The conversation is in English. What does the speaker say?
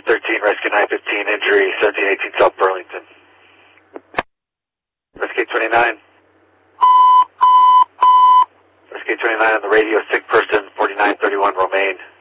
13, rescue 915, injury 1718 South Burlington. Rescue 29. Rescue 29 on the radio, sick person 4931 Romaine.